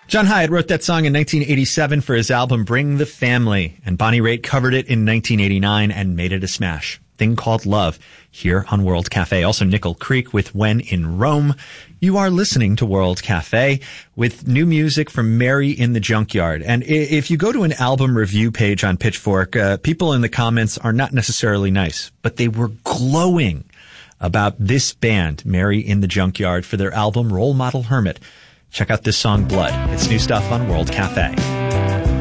John Hiatt wrote that song in 1987 for his album Bring the Family, and Bonnie Raitt covered it in 1989 and made it a smash. Thing Called Love here on World Cafe. Also Nickel Creek with When in Rome. You are listening to World Cafe with new music from Mary in the Junkyard. And if you go to an album review page on Pitchfork, people in the comments are not necessarily nice, but they were glowing about this band, Mary in the Junkyard, for their album Role Model Hermit. Check out this song, Blood. It's new stuff on World Cafe.